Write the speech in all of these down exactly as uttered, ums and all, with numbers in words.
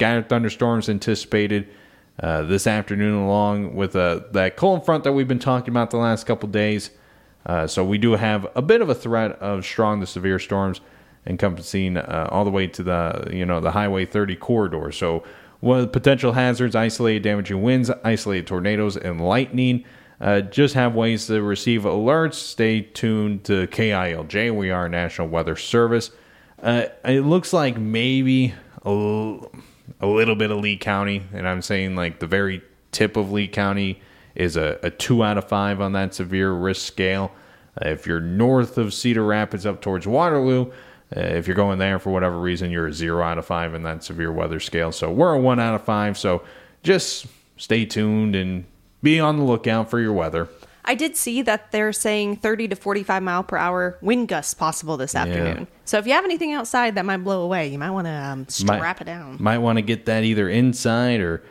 scattered thunderstorms anticipated uh, this afternoon, along with uh, that cold front that we've been talking about the last couple days. Uh, so we do have a bit of a threat of strong to severe storms encompassing uh, all the way to the you know the Highway thirty corridor. So one of the potential hazards: isolated damaging winds, isolated tornadoes, and lightning. Uh, just have ways to receive alerts. Stay tuned to K I L J. We are a National Weather Service. Uh, it looks like maybe a, l- a little bit of Lee County, and I'm saying like the very tip of Lee County is a, a two out of five on that severe risk scale. Uh, if you're north of Cedar Rapids up towards Waterloo, Uh, if you're going there for whatever reason, you're a zero out of five in that severe weather scale. So we're a one out of five. So just stay tuned and be on the lookout for your weather. I did see that they're saying thirty to forty-five mile per hour wind gusts possible this afternoon. Yeah. So if you have anything outside that might blow away, you might want to um, strap might, it down. Might want to get that either inside or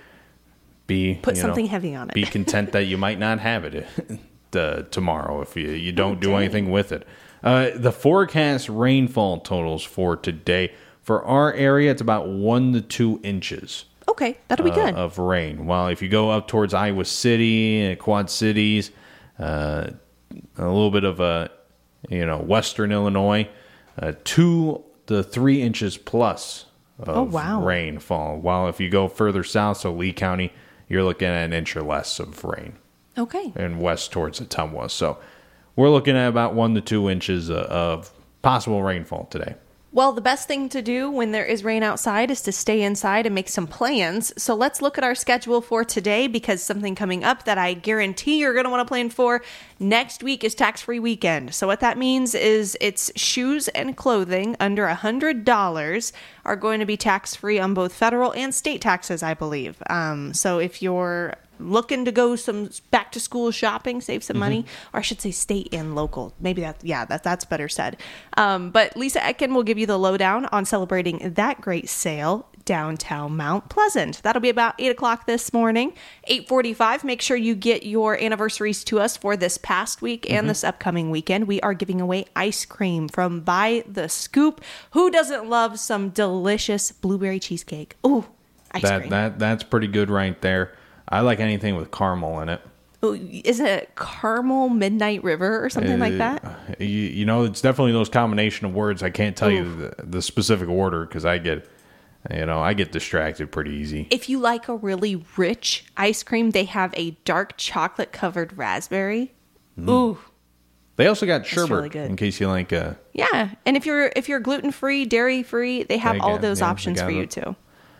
be put you something know, heavy on it. Be content that you might not have it uh, tomorrow if you, you don't oh, do anything with it. Uh, the forecast rainfall totals for today for our area, it's about one to two inches. Okay, that'll be uh, good. Of rain. While if you go up towards Iowa City and Quad Cities, uh, a little bit of a you know Western Illinois, uh, two to three inches plus of oh, wow. rainfall. While if you go further south, so Lee County, you're looking at an inch or less of rain. Okay. And west towards Ottumwa. So we're looking at about one to two inches of possible rainfall today. Well, the best thing to do when there is rain outside is to stay inside and make some plans. So let's look at our schedule for today, because something coming up that I guarantee you're going to want to plan for next week is tax-free weekend. So what that means is it's shoes and clothing under one hundred dollars are going to be tax-free on both federal and state taxes, I believe. Um, so if you're looking to go some back to school shopping, save some mm-hmm. money, or I should say state and local. Maybe that, yeah, that that's better said. Um, but Lisa Etkin will give you the lowdown on celebrating that great sale downtown Mount Pleasant. That'll be about eight o'clock this morning. eight forty-five, make sure you get your anniversaries to us for this past week and mm-hmm. this upcoming weekend. We are giving away ice cream from By the Scoop. Who doesn't love some delicious blueberry cheesecake? Ooh, ice that, cream. That, that's pretty good right there. I like anything with caramel in it. Oh, isn't it Caramel Midnight River or something uh, like that? You, you know, it's definitely those combination of words. I can't tell Ooh. you the, the specific order because I get, you know, I get distracted pretty easy. If you like a really rich ice cream, they have a dark chocolate covered raspberry. Mm. Ooh. They also got sherbet really good. In case you like. Uh, yeah, and if you're if you're gluten free, dairy free, they have they all got, those yeah, options for you too.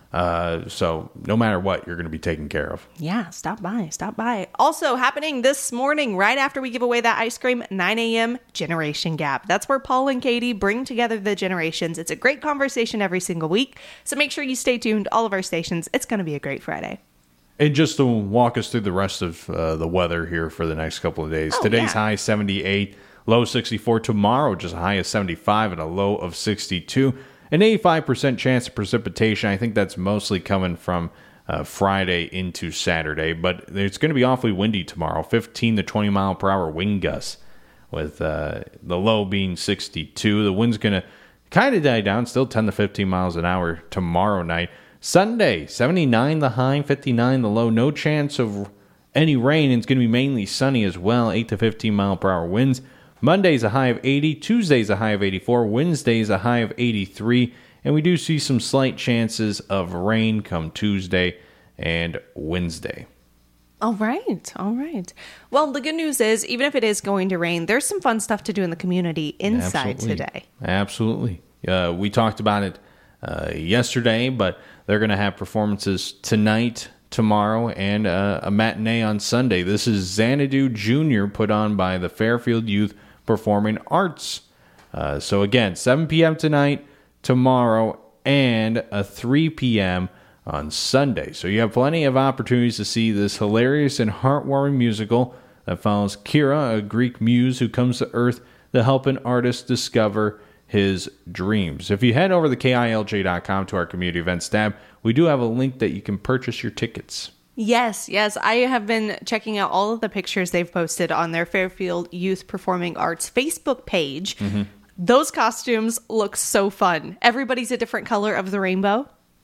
Uh, so no matter what, you're going to be taken care of. Yeah, stop by, stop by. Also happening this morning, right after we give away that ice cream, nine a.m. Generation Gap. That's where Paul and Katie bring together the generations. It's a great conversation every single week. So make sure you stay tuned. All of our stations. It's going to be a great Friday. And just to walk us through the rest of uh, the weather here for the next couple of days. Oh, Today's yeah. high seventy-eight, low sixty-four. Tomorrow, just a high of seventy-five and a low of sixty-two. An eighty-five percent chance of precipitation. I think that's mostly coming from uh, Friday into Saturday, but it's going to be awfully windy tomorrow. fifteen to twenty mile per hour wind gusts, with uh, the low being sixty-two. The wind's going to kind of die down, still ten to fifteen miles an hour tomorrow night. Sunday, seventy-nine the high, fifty-nine the low. No chance of any rain. It's going to be mainly sunny as well, eight to fifteen mile per hour winds. Monday's a high of eighty, Tuesday's a high of eighty-four, Wednesday's a high of eighty-three, and we do see some slight chances of rain come Tuesday and Wednesday. All right, all right. Well, the good news is, even if it is going to rain, there's some fun stuff to do in the community inside Absolutely. today. Absolutely. Uh, we talked about it uh, yesterday, but they're going to have performances tonight, tomorrow, and uh, a matinee on Sunday. This is Xanadu Junior put on by the Fairfield Youth Performing Arts. Uh, so again, seven p.m. tonight, tomorrow, and a three p.m. on Sunday. So you have plenty of opportunities to see this hilarious and heartwarming musical that follows Kira, a Greek muse who comes to Earth to help an artist discover his dreams. If you head over to K I L J dot com to our community events tab, we do have a link that you can purchase your tickets. Yes, yes. I have been checking out all of the pictures they've posted on their Fairfield Youth Performing Arts Facebook page. Mm-hmm. Those costumes look so fun. Everybody's a different color of the rainbow.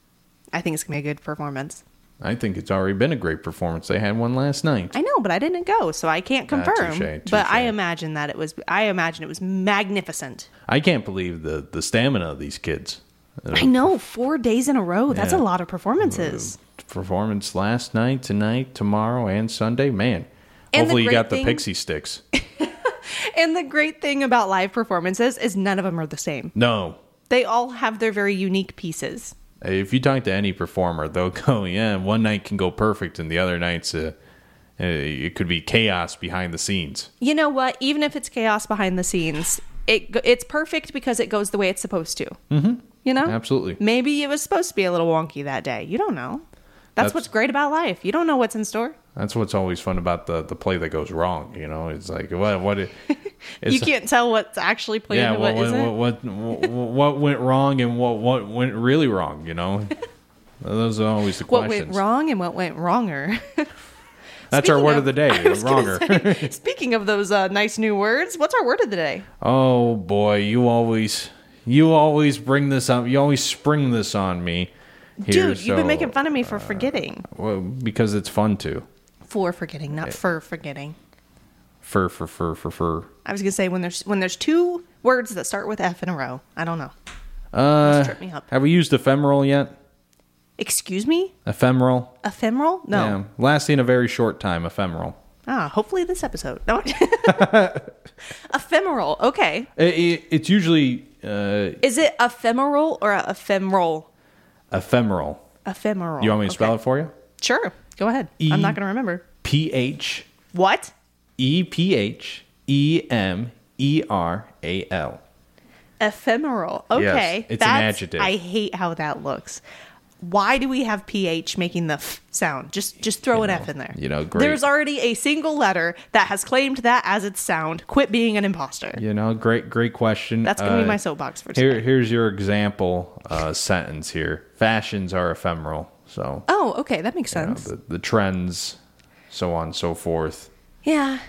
I think it's going to be a good performance. I think it's already been a great performance. They had one last night. I know, but I didn't go, so I can't Ah, confirm. touche, But I touche. imagine that it was. I imagine it was magnificent. I can't believe the, the stamina of these kids. I know, four days in a row. That's Yeah. a lot of performances. Performance last night, tonight, tomorrow, and Sunday. Man, And hopefully the you great got the thing- pixie sticks. And the great thing about live performances is none of them are the same. No. They all have their very unique pieces. If you talk to any performer, they'll go, yeah, one night can go perfect, and the other nights, uh, uh, it could be chaos behind the scenes. You know what? Even if it's chaos behind the scenes, it go- it's perfect because it goes the way it's supposed to. Mm-hmm. You know? Absolutely. Maybe it was supposed to be a little wonky that day. You don't know. That's, That's- what's great about life. You don't know what's in store. That's what's always fun about the, the play that goes wrong. You know, it's like, what, what, it, it's, You can't tell what's actually playing yeah, and what, what what, isn't. what, what, what went wrong and what, what went really wrong, you know? Those are always the What questions. went wrong and what went wronger. That's our Speaking word of- of the day, I was gonna wronger. say, speaking of those uh, nice new words, what's our word of the day? Oh boy, you always you always bring this up. You always spring this on me. Here, Dude, you've been so- making fun of me for forgetting. Well, because it's fun to. For forgetting, not for forgetting. Fur, fur, fur, fur, fur. I was gonna say when there's when there's two words that start with F in a row. I don't know. Uh, trip me up. have we used ephemeral yet? Excuse me? Ephemeral? Ephemeral? No. Yeah. Lasting a very short time, ephemeral. Ah, hopefully this episode. No. Ephemeral. Okay. It, it, it's usually uh, Is it ephemeral or ephemeral? ephemeral. Ephemeral. You want me to spell Okay. it for you? Sure. Go ahead. E- I'm not going to remember. P H What? E P H E M E R A L. Ephemeral. Okay. it's an That's- adjective. I hate how that looks. Why do we have P H making the f sound? Just just throw an know, F in there. you know, great. There's already a single letter that has claimed that as its sound. Quit being an imposter. You know, great, great question. That's going to Uh, be my soapbox for today. Here, here's your example uh, sentence here. Fashions are ephemeral. So, Oh, okay. That makes you know, sense. the, the trends, so on and so forth. Yeah.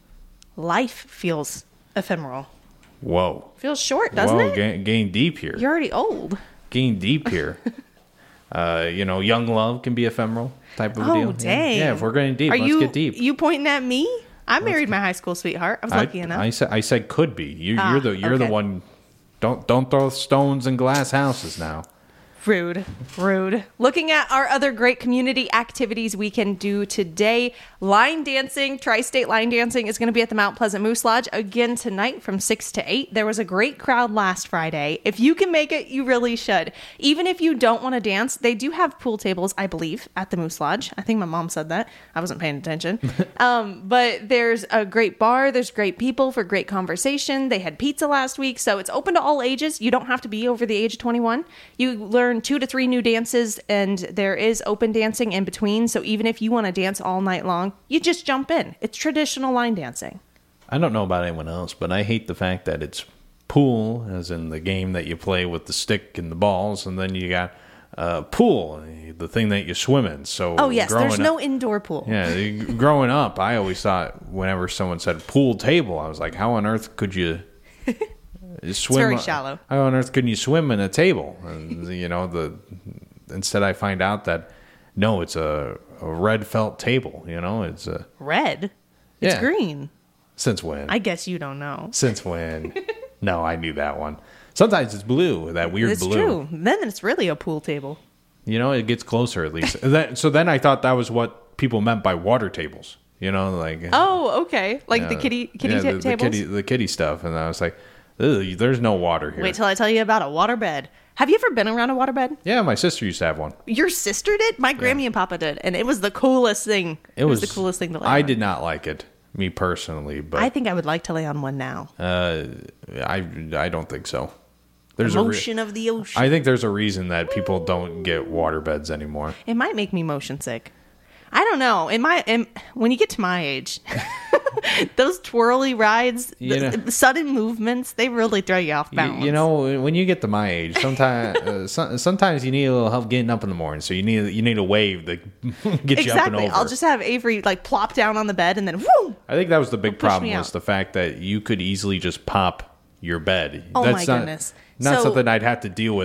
Life feels ephemeral. Whoa. Feels short, doesn't Whoa, it? Gain, gain deep here. You're already old. Gain deep here. uh, you know, young love can be ephemeral type of a Oh, deal. dang. Yeah, if we're going deep, Are let's you, get deep. You pointing at me? I married my high school sweetheart. I was lucky I, enough. I said, I said could be. You, Ah, you're the, you're the okay. one. Don't, don't throw stones in glass houses now. Rude. Rude. Looking at our other great community activities we can do today. Line dancing, Tri-State Line Dancing is going to be at the Mount Pleasant Moose Lodge again tonight from six to eight. There was a great crowd last Friday. If you can make it, you really should. Even if you don't want to dance, they do have pool tables, I believe, at the Moose Lodge. I think my mom said that. I wasn't paying attention. um, but there's a great bar. There's great people for great conversation. They had pizza last week, so it's open to all ages. You don't have to be over the age of twenty-one. You learn two to three new dances, and there is open dancing in between. So even if you want to dance all night long, you just jump in. It's traditional line dancing. I don't know about anyone else, but I hate the fact that it's pool, as in the game that you play with the stick and the balls, and then you got uh, pool, the thing that you swim in. So Oh, yes, there's growing no up- indoor pool. Yeah, you- growing up, I always thought whenever someone said pool table, I was like, how on earth could you swim? very shallow. How on earth could you swim in a table? And, you know, the instead I find out that no, it's a, a red felt table. You know, it's a Red? It's Yeah. green. since when? I guess you don't know. Since when? No, I knew that one. Sometimes it's blue, that weird It's blue. true. Then it's really a pool table. You know, it gets closer at least. That, so then I thought that was what people meant by water tables. You know, like Oh, okay. Like the uh, kitty kitty yeah, ta- the, the tables. kitty the kitty stuff, and I was like, "Ugh, there's no water here." Wait till I tell you about a waterbed. Have you ever been around a waterbed? Yeah, my sister used to have one. Your sister did? My Grammy and Papa did, and it was the coolest thing. It, was, the coolest thing to lay I on. did not like it, me personally, but I think I would like to lay on one now. uh, I I don't think so. There's a re- Motion of the ocean. I think there's a reason that people don't get water beds anymore. It might make me motion sick. I don't know. In my in, when you get to my age, those twirly rides, You the, know- the sudden movements, they really throw you off You, balance. you know, when you get to my age, sometimes uh, so, sometimes you need a little help getting up in the morning. So you need you need a wave to get you up and exactly. over. I'll just have Avery like plop down on the bed and then whoo. I think that was the big push problem me was out. the fact that you could easily just pop your bed. Oh That's my not, goodness. Not So- something I'd have to deal with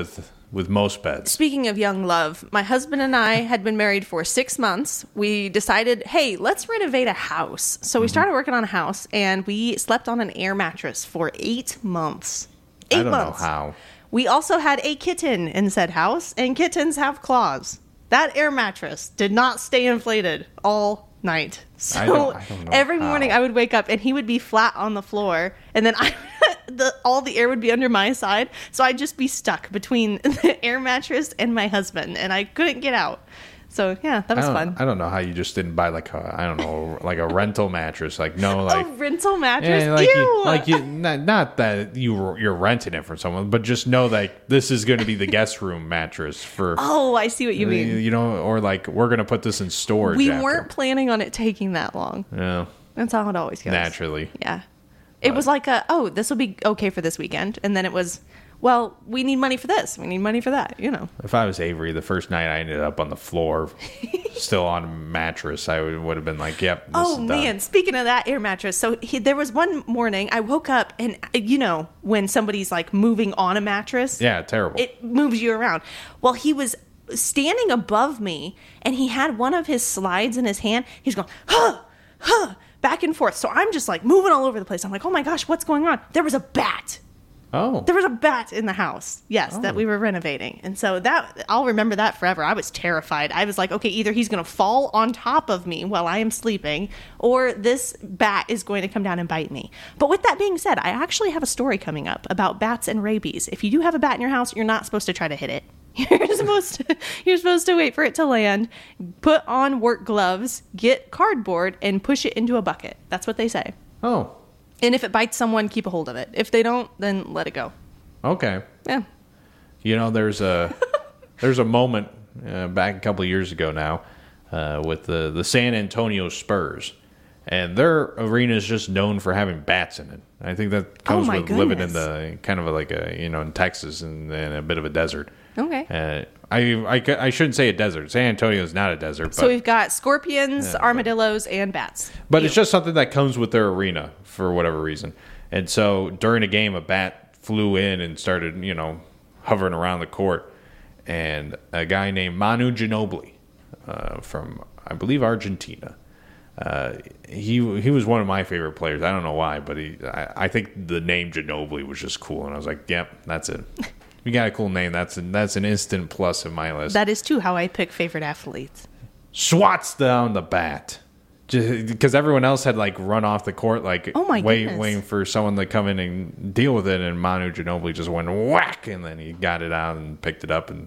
with most beds. Speaking of young love, my husband and I had been married for six months. We decided, hey, let's renovate a house. So we Mm-hmm. started working on a house, and we slept on an air mattress for eight months. Eight I don't months. know how. We also had a kitten in said house, and kittens have claws. That air mattress did not stay inflated all night. So I don't- I don't know every how. morning I would wake up and he would be flat on the floor, and then I the all the air would be under my side, so I'd just be stuck between the air mattress and my husband, and I couldn't get out. So yeah, that I was don't, fun. I don't know how you just didn't buy like a I don't know like a rental mattress. Like no like a rental mattress? yeah, like Ew! you, like you not, not that you were- you're renting it from someone, but just know that this is going to be the guest room mattress for oh, I see what you you, mean. you know, or like we're going to put this in storage. We after. weren't planning on it taking that long. Yeah, That's how it always goes. naturally. Yeah. It was like a, oh, this will be okay for this weekend. And then it was, well, we need money for this. We need money for that, you know. If I was Avery, the first night I ended up on the floor, still on a mattress, I would, would have been like, "Yep." This Oh, is done. man. Speaking of that air mattress. So he, there was one morning I woke up and, you know, when somebody's like moving on a mattress, Yeah, terrible. it moves you around. Well, he was standing above me and he had one of his slides in his hand. He's going, huh, huh, back and forth. So I'm just like moving all over the place. I'm like, oh my gosh, what's going on? There was a bat. oh, There was a bat in the house, yes, that Oh. we were renovating. And so that, I'll remember that forever. I was terrified. I was like, okay, either he's going to fall on top of me while I am sleeping, or this bat is going to come down and bite me. But with that being said, I actually have a story coming up about bats and rabies. If you do have a bat in your house, you're not supposed to try to hit it. You're supposed to, you're supposed to wait for it to land, put on work gloves, get cardboard, and push it into a bucket. That's what they say. oh, And if it bites someone, keep a hold of it. If they don't, then let it go. okay. Yeah. You know, there's a there's a moment uh, back a couple of years ago now uh, with the the San Antonio Spurs, and their arena is just known for having bats in it. I think that comes my with living in goodness. the kind of like a you know in Texas and, and a bit of a desert. Okay. Uh, I, I ca- I shouldn't say a desert. San Antonio is not a desert, So but we've got scorpions, armadillos, and bats. but it's just something that comes with their arena for whatever reason. And so during a game, a bat flew in and started, you know, hovering around the court. And a guy named Manu Ginobili uh, from, I believe, Argentina. Uh, he he was one of my favorite players. I don't know why, but he I, I think the name Ginobili was just cool. And I was like, yep, that's it. You got a cool name. That's an, that's an instant plus in my list. That is too how I pick favorite athletes. Swats down the bat because everyone else had like run off the court, like Oh my wait, goodness. waiting for someone to come in and deal with it. And Manu Ginobili just went whack, and then he got it out and picked it up and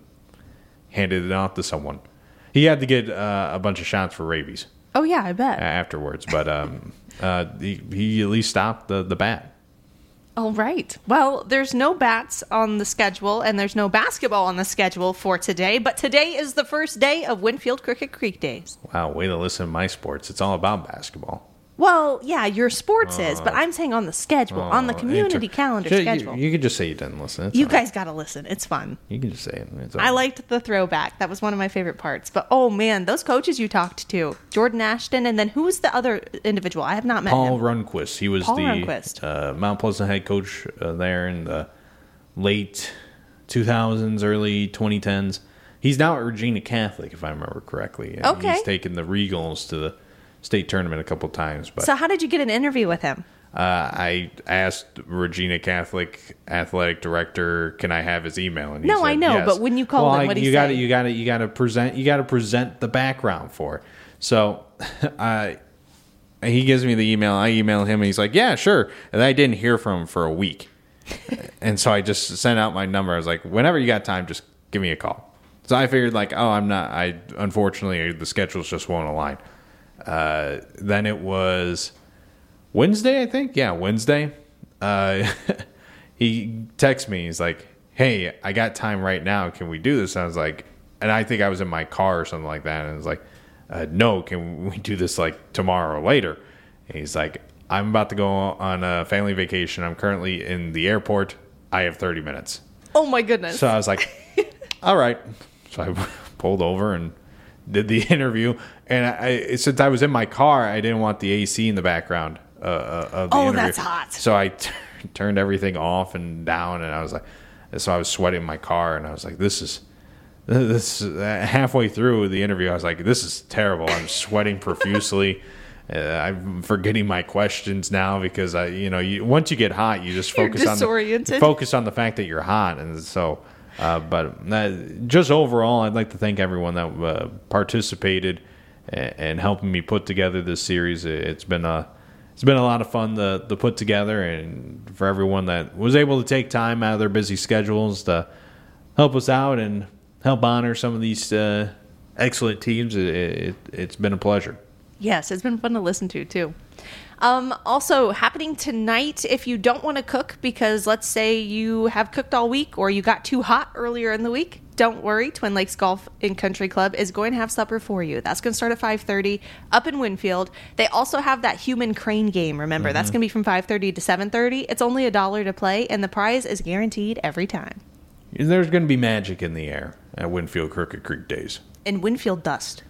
handed it off to someone. He had to get uh, a bunch of shots for rabies Oh yeah, I bet. afterwards, but um, uh, he, he at least stopped the, the bat. All right. Well, there's no bats on the schedule, and there's no basketball on the schedule for today. But today is the first day of Winfield Cricket Creek Days. Wow, way to listen to my sports. It's all about basketball. Well, yeah, your sports is, but I'm saying on the schedule, on the Oh, community inter- calendar You- schedule. You, You, could just say you didn't listen. It's all right. guys got to listen. It's fun. You can just say it. It's all I right. liked the throwback. That was one of my favorite parts. But oh man, those coaches you talked to, Jordan Ashton, and then who was the other individual? I have not met Paul him. Runquist. He was Paul the Runquist. uh, Mount Pleasant head coach uh, there in the late two thousands, early twenty tens. He's now at Regina Catholic, if I remember correctly. And Okay. He's taken the Regals to the state tournament a couple times. But So how did you get an interview with him? uh, I asked Regina Catholic athletic director, "Can I have his email?" And he No, said I know, yes. but when you called well, him, I- what'd he you gotta, say? You got to, you got to, present, you got to present the background for it. So, I. He gives me the email. I email him, and he's like, "Yeah, sure." And I didn't hear from him for a week, and so I just sent out my number. I was like, "Whenever you got time, just give me a call." So I figured, like, oh, I'm not. I unfortunately the schedules just won't align. Uh, then it was Wednesday, I think. Yeah, Wednesday. Uh, he texts me. He's like, "Hey, I got time right now. Can we do this?" And I was like, and I think I was in my car or something like that. And I was like, uh, "No, can we do this like tomorrow or later?" And he's like, "I'm about to go on a family vacation. I'm currently in the airport. I have thirty minutes." Oh my goodness. So I was like, all right. So I pulled over and did the interview. And I, since I was in my car, I didn't want the A C in the background uh, uh, of the Oh, interview. that's hot. So I t- turned everything off and down, and I was like, so I was sweating in my car, and I was like, "This is this." Is, uh, halfway through the interview, I was like, "This is terrible." I'm sweating profusely. Uh, I'm forgetting my questions now because I, you know, you, once you get hot, you just focus on the, focus on the fact that you're hot, and so. Uh, but uh, just overall, I'd like to thank everyone that uh, participated and, and helping me put together this series. It's been a it's been a lot of fun to, to put together, and for everyone that was able to take time out of their busy schedules to help us out and help honor some of these uh, excellent teams. It, it, it's been a pleasure. Yes, it's been fun to listen to, too. Um, also, happening tonight, if you don't want to cook because let's say you have cooked all week or you got too hot earlier in the week, don't worry. Twin Lakes Golf and Country Club is going to have supper for you. That's going to start at five thirty up in Winfield. They also have that human crane game, remember. Mm-hmm. That's going to be from five thirty to seven thirty. It's only a dollar to play, and the prize is guaranteed every time. There's going to be magic in the air at Winfield Crooked Creek Days. And Winfield dust.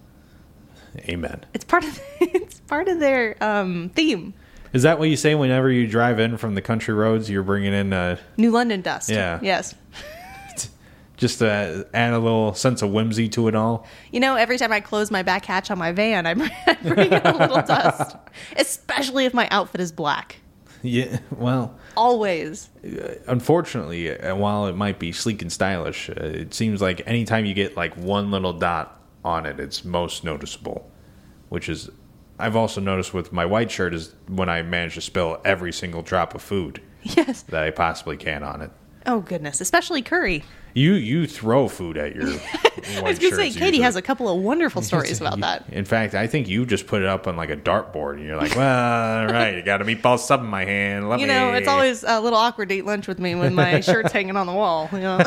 Amen. It's part of it's part of their um, theme. Is that what you say whenever you drive in from the country roads? You're bringing in uh, New London dust. Yeah. Yes. Just to add a little sense of whimsy to it all. You know, every time I close my back hatch on my van, I bring in a little dust. Especially if my outfit is black. Yeah. Well. Always. Unfortunately, while it might be sleek and stylish, uh, it seems like anytime you get like one little dot on it, it's most noticeable, which is I've also noticed with my white shirt is when I manage to spill every single drop of food yes that I possibly can on it. Oh goodness, especially curry. You you throw food at your white I was gonna say Katie usually. has a couple of wonderful stories about that. In fact, I think you just put it up on like a dartboard and you're like, well, all right, you got a meatball sub in my hand. Let you me... know, it's always a little awkward to eat lunch with me when my shirt's hanging on the wall. You know?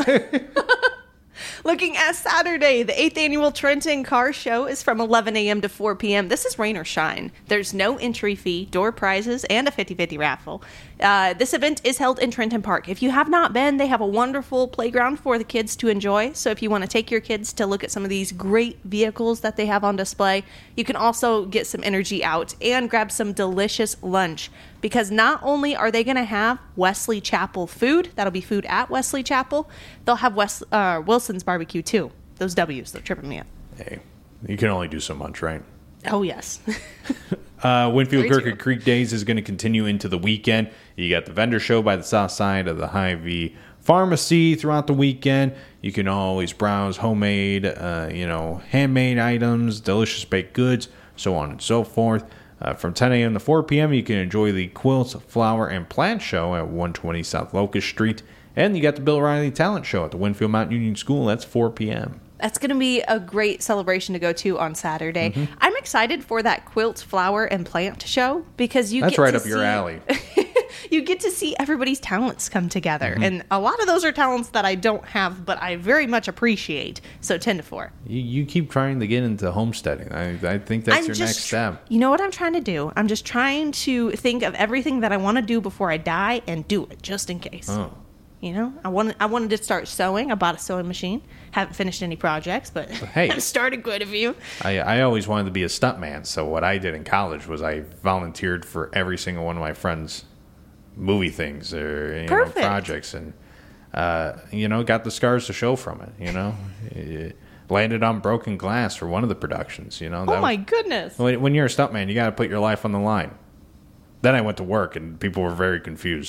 Looking at Saturday, the eighth Annual Trenton Car Show is from eleven a.m. to four p.m. This is rain or shine. There's no entry fee, door prizes, and a fifty-fifty raffle. Uh, this event is held in Trenton Park. If you have not been, they have a wonderful playground for the kids to enjoy. So if you want to take your kids to look at some of these great vehicles that they have on display, you can also get some energy out and grab some delicious lunch. Because not only are they going to have Wesley Chapel food, that'll be food at Wesley Chapel, they'll have West, uh, Wilson's Barbecue too. Those W's, they're tripping me up. Hey, you can only do so much, right? Oh, yes. uh, Winfield Crooked Creek Days is going to continue into the weekend. You got the vendor show by the south side of the Hy-Vee Pharmacy throughout the weekend. You can always browse homemade, uh, you know, handmade items, delicious baked goods, so on and so forth. Uh, from ten a.m. to four p.m., you can enjoy the Quilts, Flower, and Plant Show at one twenty South Locust Street. And you got the Bill Riley Talent Show at the Winfield Mount Union School. That's four p.m. That's going to be a great celebration to go to on Saturday. Mm-hmm. I'm excited for that Quilt, Flower, and Plant Show because you That's get right to up see, your alley. You get to see everybody's talents come together. Mm-hmm. And a lot of those are talents that I don't have, but I very much appreciate. So ten to four. You, you keep trying to get into homesteading. I, I think that's I'm your next step. You know what I'm trying to do? I'm just trying to think of everything that I want to do before I die and do it just in case. Oh. You know, I wanted I wanted to start sewing. I bought a sewing machine. Haven't finished any projects, but hey, I've started quite a few. I, I always wanted to be a stuntman, so what I did in college was I volunteered for every single one of my friends' movie things or you know, projects, and uh, you know, got the scars to show from it. You know, it landed on broken glass for one of the productions. You know, that oh my was, goodness! When, when you're a stuntman, you got to put your life on the line. Then I went to work, and people were very confused.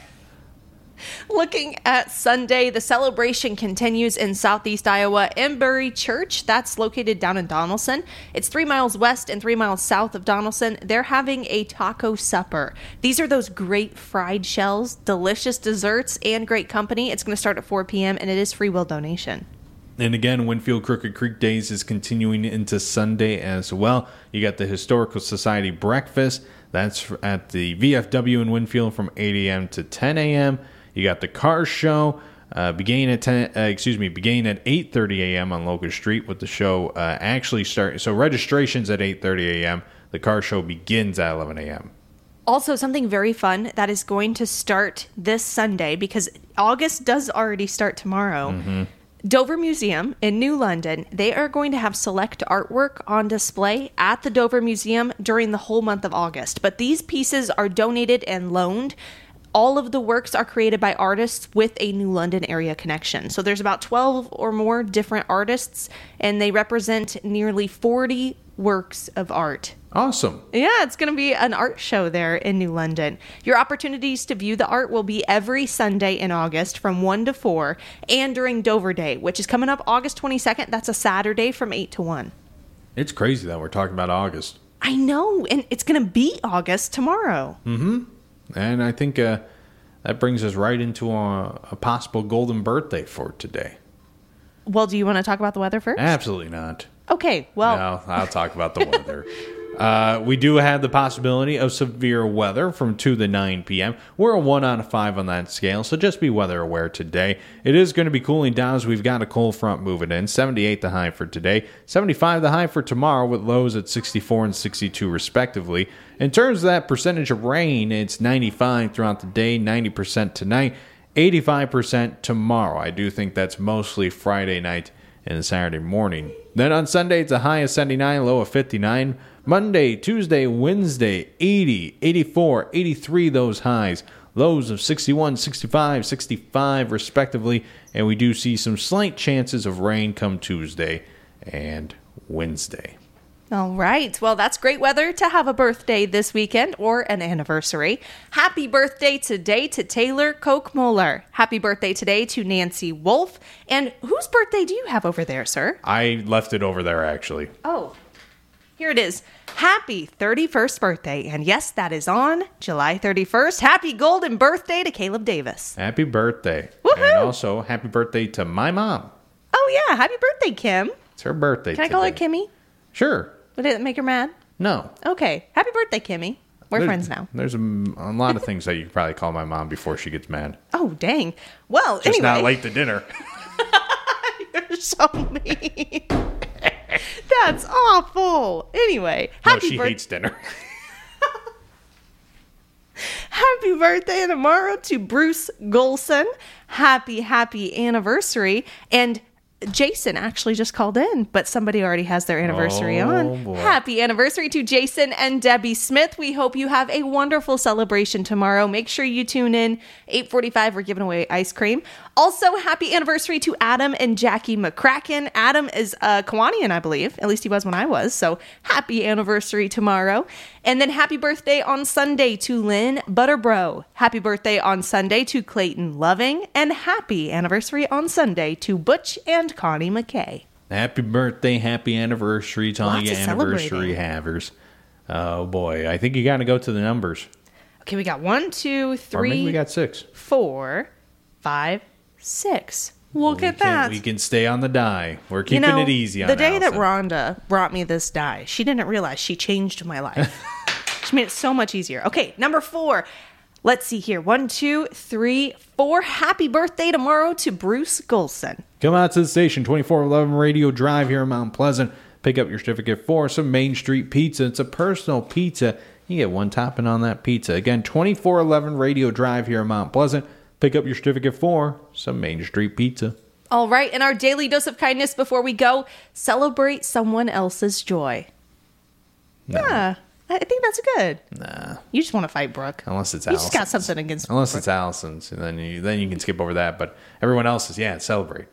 Looking at Sunday, the celebration continues in Southeast Iowa. Embury Church, that's located down in Donaldson. It's three miles west and three miles south of Donaldson. They're having a taco supper. These are those great fried shells, delicious desserts, and great company. It's going to start at four p.m., and it is free will donation. And again, Winfield Crooked Creek Days is continuing into Sunday as well. You got the Historical Society Breakfast. That's at the V F W in Winfield from eight a.m. to ten a.m., You got the car show uh, beginning at ten. Uh, excuse me, beginning at eight thirty a.m. on Locust Street. With the show uh, actually start. So registrations at eight thirty a.m. The car show begins at eleven a.m. Also, something very fun that is going to start this Sunday because August does already start tomorrow. Mm-hmm. Dover Museum in New London, they are going to have select artwork on display at the Dover Museum during the whole month of August. But these pieces are donated and loaned All of the works are created by artists with a New London area connection. So there's about twelve or more different artists, and they represent nearly forty works of art. Awesome. Yeah, it's going to be an art show there in New London. Your opportunities to view the art will be every Sunday in August from one to four, and during Dover Day, which is coming up August twenty-second. That's a Saturday from eight to one. It's crazy that we're talking about August. I know, and it's going to be August tomorrow. Mm-hmm. And I think uh, that brings us right into a, a possible golden birthday for today. Well, do you want to talk about the weather first? Absolutely not. Okay, well. No, I'll talk about the weather. Uh, we do have the possibility of severe weather from two to nine p.m. We're a one out of five on that scale, so just be weather aware today. It is going to be cooling down as we've got a cold front moving in. seventy-eight the high for today, seventy-five the high for tomorrow, with lows at sixty-four and sixty-two respectively. In terms of that percentage of rain, it's ninety-five throughout the day, ninety percent tonight, eighty-five percent tomorrow. I do think that's mostly Friday night and Saturday morning. Then on Sunday, it's a high of seventy-nine, low of fifty-nine. Monday, Tuesday, Wednesday, eighty, eighty-four, eighty-three, those highs. Lows of sixty-one, sixty-five, sixty-five, respectively. And we do see some slight chances of rain come Tuesday and Wednesday. All right. Well, that's great weather to have a birthday this weekend or an anniversary. Happy birthday today to Taylor Kochmuller. Happy birthday today to Nancy Wolf. And whose birthday do you have over there, sir? I left it over there, actually. Oh, here it is. Happy thirty-first birthday. And yes, that is on July thirty-first. Happy golden birthday to Caleb Davis. Happy birthday. Woohoo! And also, happy birthday to my mom. Oh, yeah. Happy birthday, Kim. It's her birthday Can I today. call her Kimmy? Sure. Would it make her mad? No. Okay. Happy birthday, Kimmy. We're There's- friends now. There's a, a lot of things that you could probably call my mom before she gets mad. Oh, dang. Well, Just anyway. not late to dinner. You're so mean. That's awful. Anyway, No, happy she birth- hates dinner. Happy birthday tomorrow to Bruce Golson. Happy, happy anniversary. And Jason actually just called in, but somebody already has their anniversary Oh, on. boy. Happy anniversary to Jason and Debbie Smith. We hope you have a wonderful celebration tomorrow. Make sure you tune in. eight forty-five, we're giving away ice cream. Also, happy anniversary to Adam and Jackie McCracken. Adam is a Kiwanian, I believe. At least he was when I was. So happy anniversary tomorrow. And then happy birthday on Sunday to Lynn Butterbro. Happy birthday on Sunday to Clayton Loving. And happy anniversary on Sunday to Butch and Connie McKay. Happy birthday, happy anniversary to all Lots you of anniversary celebrating. havers. Oh, boy. I think you got to go to the numbers. Okay, we got one, two, Or three, maybe we got six. four, five, six. Look we at can, that. We can stay on the die. We're You keeping know, it easy on the day that Allison. Rhonda brought me this die, she didn't realize she changed my life. She made it so much easier. Okay, number four. Let's see here. One, two, three, four. Happy birthday tomorrow to Bruce Golson. Come out to the station, twenty-four eleven Radio Drive here in Mount Pleasant. Pick up your certificate for some Main Street Pizza. It's a personal pizza. You get one topping on that pizza. Again, twenty-four eleven Radio Drive here in Mount Pleasant. Pick up your certificate for some Main Street Pizza. All right, and our daily dose of kindness before we go, celebrate someone else's joy. No. Yeah, I think that's good. Nah, You just want to fight Brooke. unless it's You just got Allison's. something against Unless Brooke. it's Allison's, and then you then you can skip over that. But everyone else's, yeah, celebrate.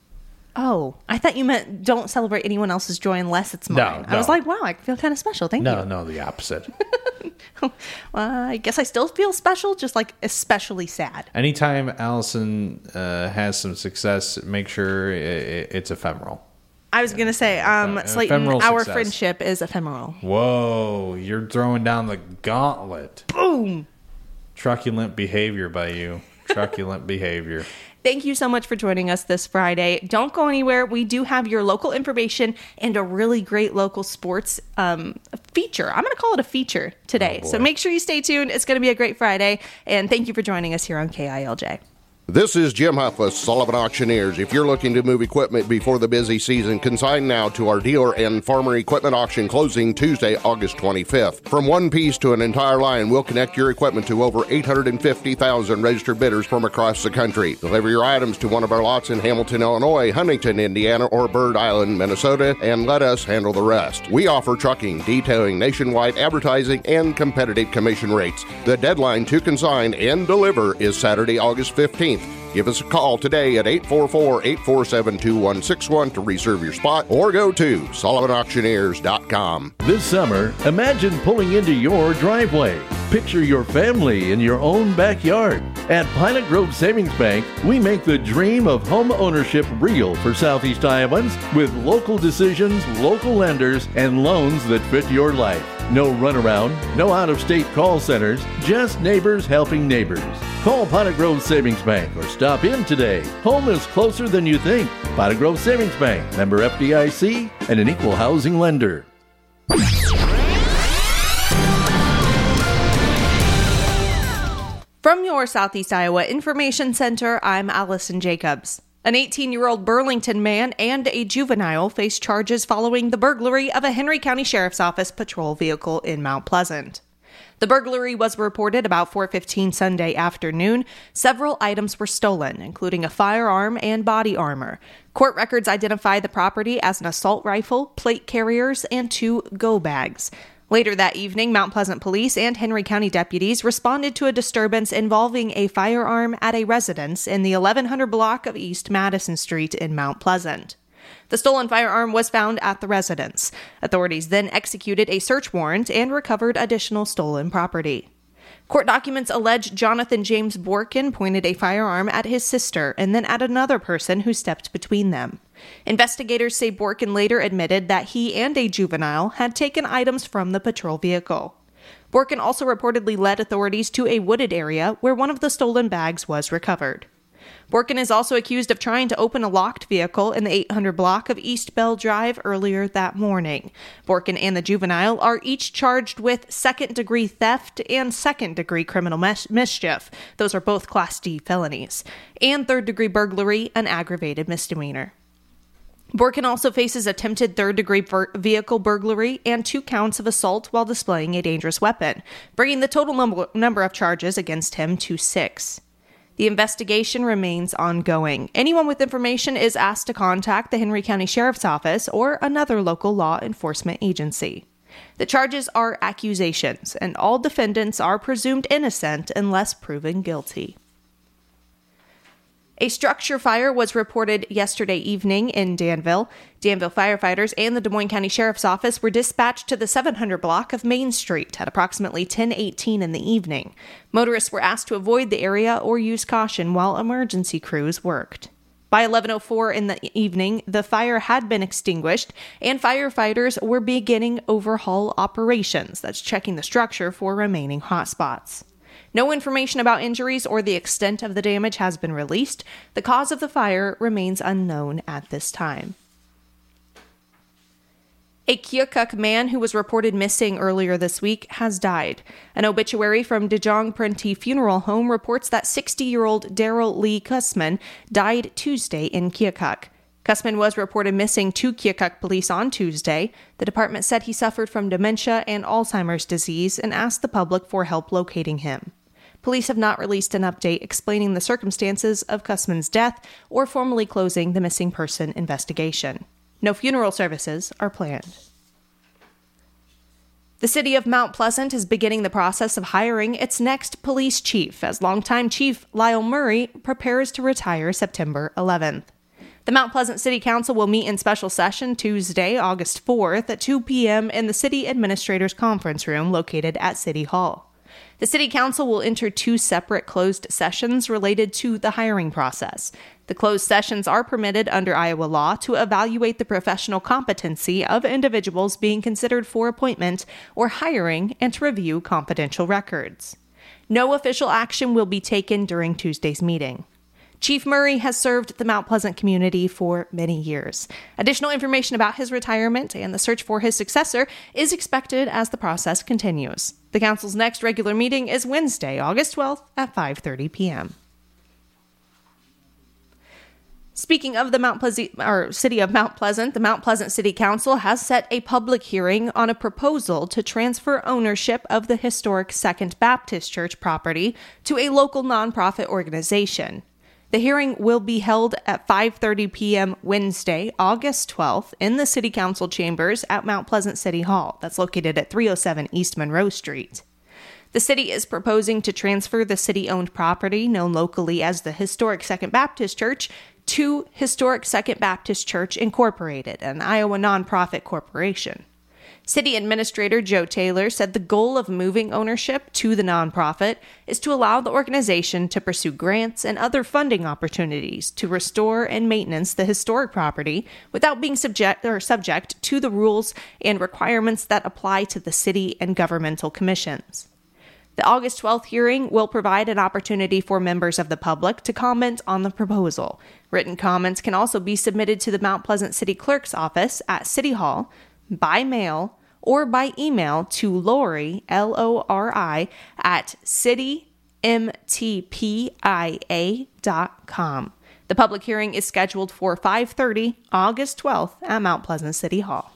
Oh, I thought you meant don't celebrate anyone else's joy unless it's No, mine. I was no. like, wow, I feel kind of special. Thank No, you. no, the opposite. Well, I guess I still feel special, just like especially sad. Anytime Allison uh, has some success, make sure i i it's ephemeral. I was going to say, um, Uh, Slayton, ephemeral our success. friendship is ephemeral. Whoa, you're throwing down the gauntlet. Boom. Truculent behavior by you. Truculent behavior. Thank you so much for joining us this Friday. Don't go anywhere. We do have your local information and a really great local sports um, feature. I'm going to call it a feature today. Oh, boy. So make sure you stay tuned. It's going to be a great Friday. And thank you for joining us here on K I L J. This is Jim Huff with Sullivan Auctioneers. If you're looking to move equipment before the busy season, consign now to our dealer and farmer equipment auction closing Tuesday, August twenty-fifth. From one piece to an entire line, we'll connect your equipment to over eight hundred fifty thousand registered bidders from across the country. Deliver your items to one of our lots in Hamilton, Illinois, Huntington, Indiana, or Bird Island, Minnesota, and let us handle the rest. We offer trucking, detailing, nationwide advertising, and competitive commission rates. The deadline to consign and deliver is Saturday, August fifteenth. Give us a call today at eight four four, eight four seven, two one six one to reserve your spot, or go to sullivan auctioneers dot com. This summer, imagine pulling into your driveway. Picture your family in your own backyard. At Pilot Grove Savings Bank, we make the dream of home ownership real for Southeast Iowans with local decisions, local lenders, and loans that fit your life. No runaround, no out-of-state call centers, just neighbors helping neighbors. Call Pilot Grove Savings Bank or stop in today. Home is closer than you think. Pilot Grove Savings Bank, member F D I C, and an equal housing lender. From your Southeast Iowa Information Center, I'm Allison Jacobs. An eighteen-year-old Burlington man and a juvenile face charges following the burglary of a Henry County Sheriff's Office patrol vehicle in Mount Pleasant. The burglary was reported about four fifteen Sunday afternoon. Several items were stolen, including a firearm and body armor. Court records identify the property as an assault rifle, plate carriers, and two go bags. Later that evening, Mount Pleasant police and Henry County deputies responded to a disturbance involving a firearm at a residence in the eleven hundred block of East Madison Street in Mount Pleasant. The stolen firearm was found at the residence. Authorities then executed a search warrant and recovered additional stolen property. Court documents allege Jonathan James Borkin pointed a firearm at his sister and then at another person who stepped between them. Investigators say Borkin later admitted that he and a juvenile had taken items from the patrol vehicle. Borkin also reportedly led authorities to a wooded area where one of the stolen bags was recovered. Borkin is also accused of trying to open a locked vehicle in the eight hundred block of East Bell Drive earlier that morning. Borkin and the juvenile are each charged with second-degree theft and second-degree criminal mis- mischief. Those are both Class D felonies. And third-degree burglary, an aggravated misdemeanor. Borkin also faces attempted third-degree ver- vehicle burglary and two counts of assault while displaying a dangerous weapon, bringing the total num- number of charges against him to six. The investigation remains ongoing. Anyone with information is asked to contact the Henry County Sheriff's Office or another local law enforcement agency. The charges are accusations, and all defendants are presumed innocent unless proven guilty. A structure fire was reported yesterday evening in Danville. Danville firefighters and the Des Moines County Sheriff's Office were dispatched to the seven hundred block of Main Street at approximately ten eighteen in the evening. Motorists were asked to avoid the area or use caution while emergency crews worked. By eleven oh four in the evening, the fire had been extinguished, and firefighters were beginning overhaul operations. That's checking the structure for remaining hotspots. No information about injuries or the extent of the damage has been released. The cause of the fire remains unknown at this time. A Keokuk man who was reported missing earlier this week has died. An obituary from Dejong Prenti Funeral Home reports that sixty-year-old Daryl Lee Kussman died Tuesday in Keokuk. Kussman was reported missing to Keokuk police on Tuesday. The department said he suffered from dementia and Alzheimer's disease and asked the public for help locating him. Police have not released an update explaining the circumstances of Kussman's death or formally closing the missing person investigation. No funeral services are planned. The city of Mount Pleasant is beginning the process of hiring its next police chief as longtime Chief Lyle Murray prepares to retire September eleventh. The Mount Pleasant City Council will meet in special session Tuesday, August fourth at two p.m. in the City Administrators Conference Room located at City Hall. The City Council will enter two separate closed sessions related to the hiring process. The closed sessions are permitted under Iowa law to evaluate the professional competency of individuals being considered for appointment or hiring and to review confidential records. No official action will be taken during Tuesday's meeting. Chief Murray has served the Mount Pleasant community for many years. Additional information about his retirement and the search for his successor is expected as the process continues. The council's next regular meeting is Wednesday, August twelfth at five thirty p.m. Speaking of the Mount Pleasant, or City of Mount Pleasant, the Mount Pleasant City Council has set a public hearing on a proposal to transfer ownership of the historic Second Baptist Church property to a local nonprofit organization. The hearing will be held at five thirty p.m. Wednesday, August twelfth, in the City Council chambers at Mount Pleasant City Hall. That's located at three oh seven East Monroe Street. The city is proposing to transfer the city-owned property, known locally as the Historic Second Baptist Church, to Historic Second Baptist Church Incorporated, an Iowa nonprofit corporation. City Administrator Joe Taylor said the goal of moving ownership to the nonprofit is to allow the organization to pursue grants and other funding opportunities to restore and maintenance the historic property without being subject or subject to the rules and requirements that apply to the city and governmental commissions. The August twelfth hearing will provide an opportunity for members of the public to comment on the proposal. Written comments can also be submitted to the Mount Pleasant City Clerk's office at City Hall, by mail, or by email to Lori, L O R I, at city m t p i a dot com. The public hearing is scheduled for five thirty, August twelfth, at Mount Pleasant City Hall.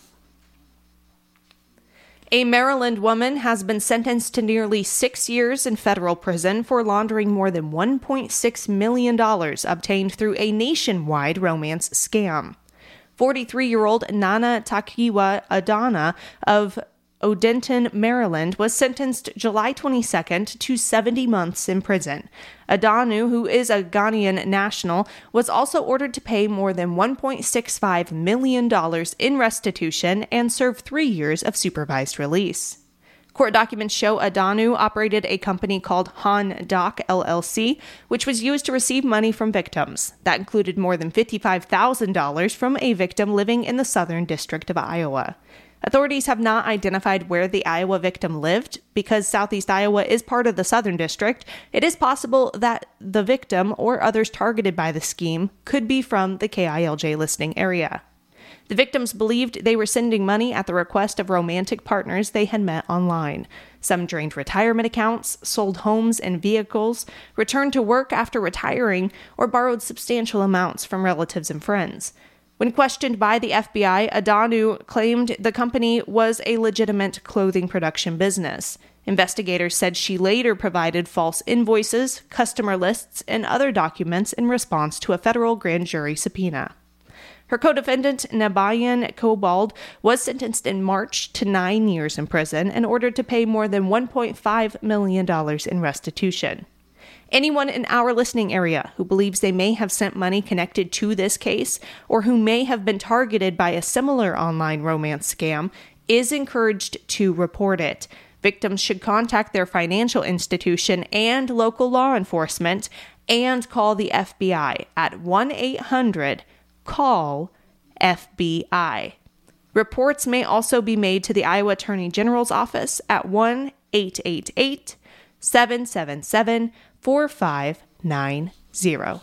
A Maryland woman has been sentenced to nearly six years in federal prison for laundering more than one point six million dollars obtained through a nationwide romance scam. forty-three-year-old Nana Takiwa Adana of Odenton, Maryland, was sentenced July twenty-second to seventy months in prison. Adanu, who is a Ghanaian national, was also ordered to pay more than one point six five million dollars in restitution and serve three years of supervised release. Court documents show Adanu operated a company called Han Doc L L C, which was used to receive money from victims. That included more than fifty-five thousand dollars from a victim living in the Southern District of Iowa. Authorities have not identified where the Iowa victim lived. Because Southeast Iowa is part of the Southern District, it is possible that the victim or others targeted by the scheme could be from the K I L J listening area. The victims believed they were sending money at the request of romantic partners they had met online. Some drained retirement accounts, sold homes and vehicles, returned to work after retiring, or borrowed substantial amounts from relatives and friends. When questioned by the F B I, Adanu claimed the company was a legitimate clothing production business. Investigators said she later provided false invoices, customer lists, and other documents in response to a federal grand jury subpoena. Her co-defendant, Nabayan Cobald, was sentenced in March to nine years in prison and ordered to pay more than one point five million dollars in restitution. Anyone in our listening area who believes they may have sent money connected to this case or who may have been targeted by a similar online romance scam is encouraged to report it. Victims should contact their financial institution and local law enforcement and call the F B I at one eight hundred call F B I. Reports may also be made to the Iowa Attorney General's office at one eight eight eight seven seven seven four five nine zero.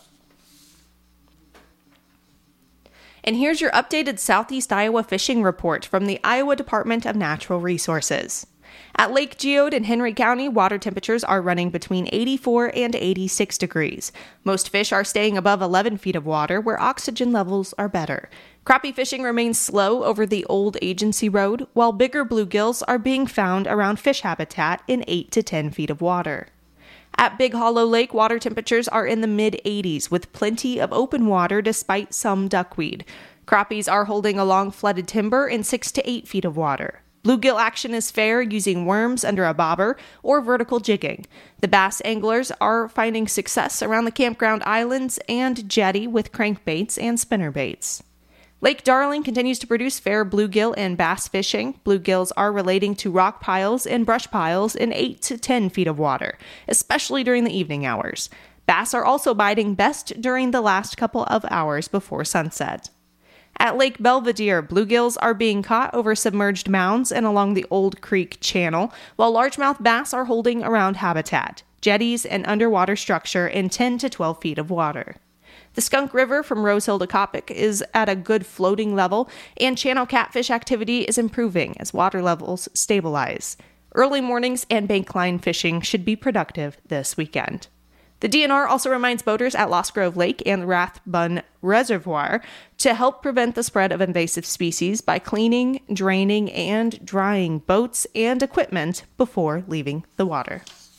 And here's your updated Southeast Iowa fishing report from the Iowa Department of Natural Resources. At Lake Geode in Henry County, water temperatures are running between eighty-four and eighty-six degrees. Most fish are staying above eleven feet of water, where oxygen levels are better. Crappie fishing remains slow over the old agency road, while bigger bluegills are being found around fish habitat in eight to ten feet of water. At Big Hollow Lake, water temperatures are in the mid-eighties, with plenty of open water despite some duckweed. Crappies are holding along flooded timber in six to eight feet of water. Bluegill action is fair using worms under a bobber or vertical jigging. The bass anglers are finding success around the campground islands and jetty with crankbaits and spinnerbaits. Lake Darling continues to produce fair bluegill and bass fishing. Bluegills are relating to rock piles and brush piles in eight to ten feet of water, especially during the evening hours. Bass are also biting best during the last couple of hours before sunset. At Lake Belvedere, bluegills are being caught over submerged mounds and along the Old Creek Channel, while largemouth bass are holding around habitat, jetties, and underwater structure in ten to twelve feet of water. The Skunk River from Rose Hill to Coppock is at a good floating level, and channel catfish activity is improving as water levels stabilize. Early mornings and bankline fishing should be productive this weekend. The D N R also reminds boaters at Lost Grove Lake and Rathbun Reservoir to help prevent the spread of invasive species by cleaning, draining, and drying boats and equipment before leaving the water.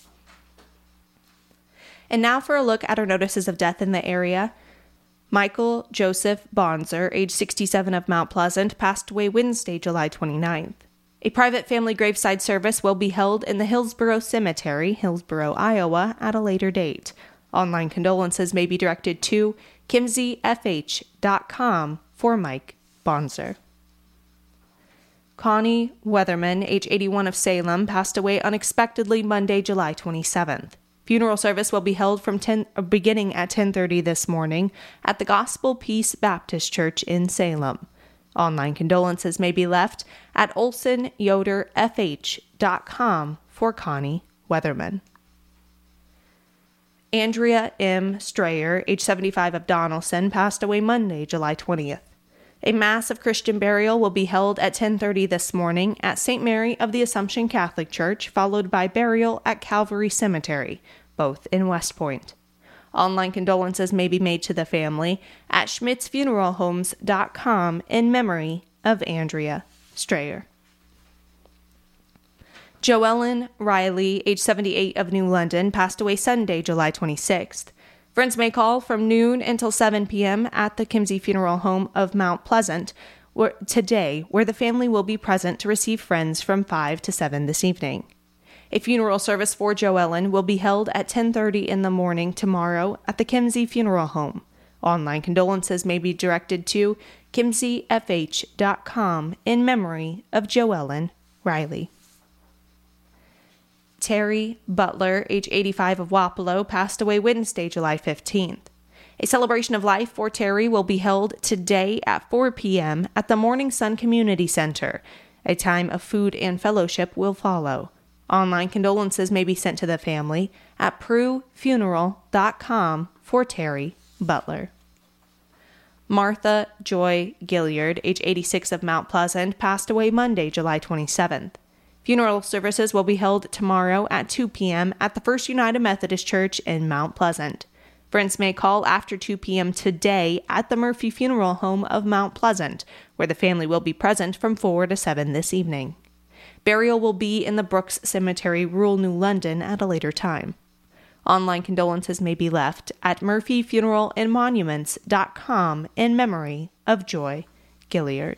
And now for a look at our notices of death in the area. Michael Joseph Bonzer, age sixty-seven, of Mount Pleasant, passed away Wednesday, July twenty-ninth. A private family graveside service will be held in the Hillsboro Cemetery, Hillsboro, Iowa, at a later date. Online condolences may be directed to kimsey f h dot com for Mike Bonzer. Connie Weatherman, age eighty-one, of Salem, passed away unexpectedly Monday, July twenty-seventh. Funeral service will be held from ten, uh, beginning at ten thirty this morning at the Gospel Peace Baptist Church in Salem. Online condolences may be left at olson yoder f h dot com for Connie Weatherman. Andrea M. Strayer, age seventy-five, of Donelson, passed away Monday, July twentieth. A mass of Christian burial will be held at ten thirty this morning at Saint Mary of the Assumption Catholic Church, followed by burial at Calvary Cemetery, both in West Point. Online condolences may be made to the family at schmitz funeral homes dot com in memory of Andrea Strayer. Joellen Riley, age seventy-eight, of New London, passed away Sunday, July twenty-sixth. Friends may call from noon until seven p.m. at the Kimsey Funeral Home of Mount Pleasant where, today, where the family will be present to receive friends from five to seven this evening. A funeral service for Joellen will be held at ten thirty in the morning tomorrow at the Kimsey Funeral Home. Online condolences may be directed to kimsey f h dot com in memory of Joellen Riley. Terry Butler, age eighty-five, of Wapello, passed away Wednesday, July fifteenth. A celebration of life for Terry will be held today at four p.m. at the Morning Sun Community Center. A time of food and fellowship will follow. Online condolences may be sent to the family at prue funeral dot com for Terry Butler. Martha Joy Gilliard, age eighty-six, of Mount Pleasant, passed away Monday, July twenty-seventh. Funeral services will be held tomorrow at two p.m. at the First United Methodist Church in Mount Pleasant. Friends may call after two p.m. today at the Murphy Funeral Home of Mount Pleasant, where the family will be present from four to seven this evening. Burial will be in the Brooks Cemetery, rural New London, at a later time. Online condolences may be left at murphy funeral and monuments dot com in memory of Joy Gilliard.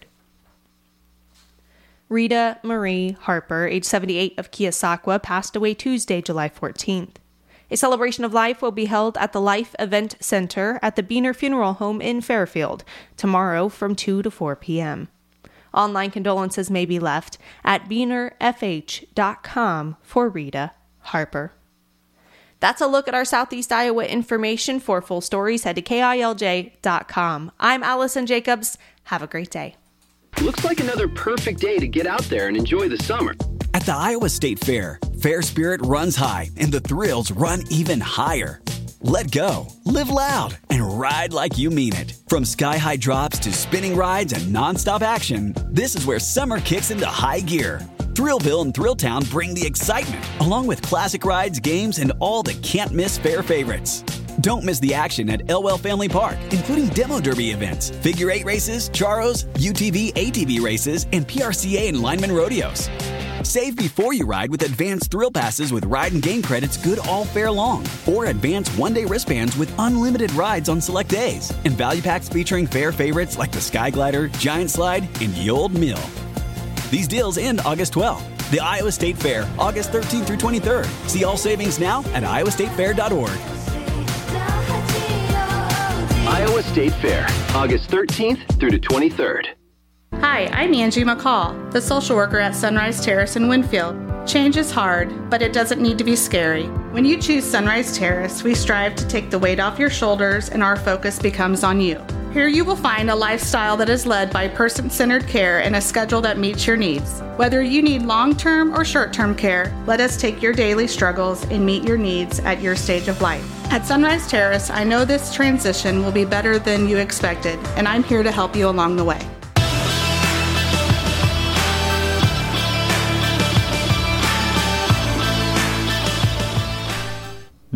Rita Marie Harper, age seventy-eight, of Keosauqua, passed away Tuesday, July fourteenth. A celebration of life will be held at the Life Event Center at the Beener Funeral Home in Fairfield tomorrow from two to four p.m. Online condolences may be left at beener f h dot com for Rita Harper. That's a look at our Southeast Iowa information. For full stories, head to K I L J dot com. I'm Allison Jacobs. Have a great day. Looks like another perfect day to get out there and enjoy the summer. At the Iowa State Fair, fair spirit runs high and the thrills run even higher. Let go, live loud, and ride like you mean it. From sky-high drops to spinning rides and non-stop action, this is where summer kicks into high gear. Thrillville and Thrilltown bring the excitement, along with classic rides, games, and all the can't-miss fair favorites. Don't miss the action at Elwell Family Park, including demo derby events, figure eight races, charros, U T V, A T V races, and P R C A and lineman rodeos. Save before you ride with advanced thrill passes with ride and game credits good all fair long, or advanced one-day wristbands with unlimited rides on select days, and value packs featuring fair favorites like the Sky Glider, Giant Slide, and Ye Olde Mill. These deals end August twelfth. The Iowa State Fair, August thirteenth through twenty-third. See all savings now at iowa state fair dot org. Iowa State Fair, August thirteenth through the twenty-third. Hi, I'm Angie McCall, the social worker at Sunrise Terrace in Winfield. Change is hard, but it doesn't need to be scary. When you choose Sunrise Terrace, we strive to take the weight off your shoulders and our focus becomes on you. Here you will find a lifestyle that is led by person-centered care and a schedule that meets your needs. Whether you need long-term or short-term care, let us take your daily struggles and meet your needs at your stage of life. At Sunrise Terrace, I know this transition will be better than you expected, and I'm here to help you along the way.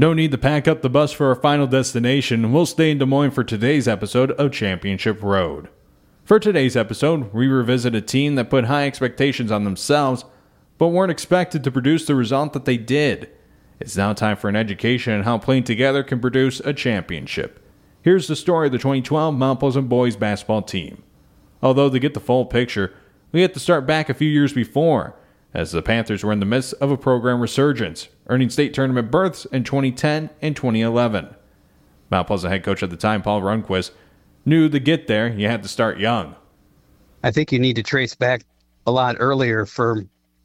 No need to pack up the bus for our final destination. We'll stay in Des Moines for today's episode of Championship Road. For today's episode, we revisit a team that put high expectations on themselves, but weren't expected to produce the result that they did. It's now time for an education on how playing together can produce a championship. Here's the story of the twenty twelve Mount Pleasant boys basketball team. Although to get the full picture, we have to start back a few years before, as the Panthers were in the midst of a program resurgence, earning state tournament berths in twenty ten and twenty eleven. Mount Pleasant head coach at the time, Paul Rundquist, knew to get there, you had to start young. I think you need to trace back a lot earlier for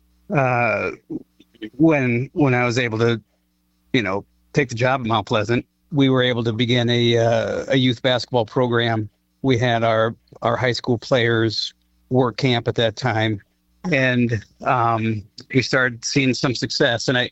uh, when when I was able to, you know, take the job at Mount Pleasant. We were able to begin a uh, a youth basketball program. We had our our high school players work camp at that time, and um, we started seeing some success. And I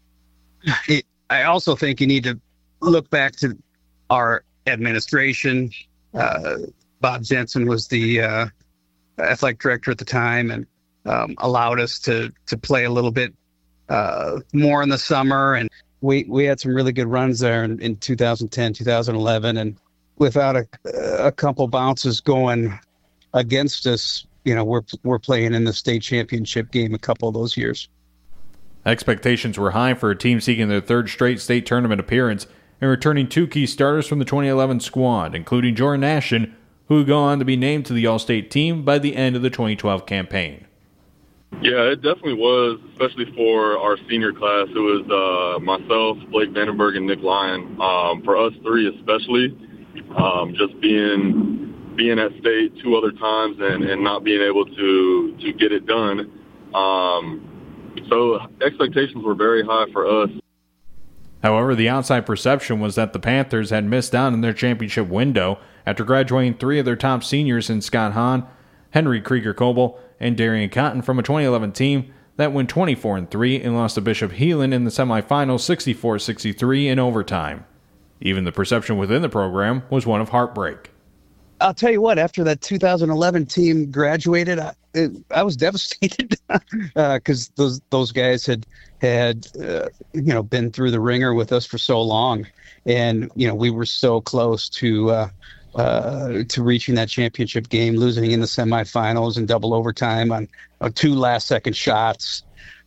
it, I also think you need to look back to our administration. Uh, Bob Jensen was the uh, athletic director at the time, and um, allowed us to to play a little bit uh, more in the summer. And we we had some really good runs there in, in two thousand ten, two thousand eleven, and without a a couple bounces going against us, you know, we're we're playing in the state championship game a couple of those years. Expectations were high for a team seeking their third straight state tournament appearance and returning two key starters from the twenty eleven squad, including Jordan Ashton, who would go on to be named to the All-State team by the end of the twenty twelve campaign. Yeah, it definitely was, especially for our senior class. It was uh, myself, Blake Vandenberg, and Nick Lyon. Um, for us three especially, um, just being being at state two other times and, and not being able to, to get it done. Um, so expectations were very high for us. However, the outside perception was that the Panthers had missed out on their championship window after graduating three of their top seniors in Scott Hahn, Henry Krieger-Coble, and Darian Cotton from a twenty eleven team that went twenty-four and three and lost to Bishop Heelan in the semifinals sixty-four sixty-three in overtime. Even the perception within the program was one of heartbreak. I'll tell you what, after that two thousand eleven team graduated, I, it, I was devastated because uh, those those guys had had uh, you know been through the ringer with us for so long, and you know we were so close to uh, uh, to reaching that championship game, losing in the semifinals and double overtime on, on two last second shots.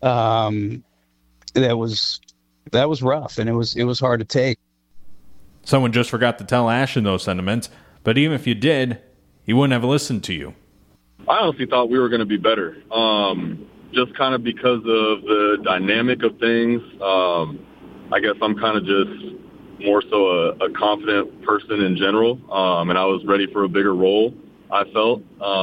Um, that was that was rough, and it was it was hard to take. Someone just forgot to tell Ashton those sentiments. But even if you did, he wouldn't have listened to you. I honestly thought we were going to be better, um, just kind of because of the dynamic of things. Um, I guess I'm kind of just more so a, a confident person in general, um, and I was ready for a bigger role, I felt.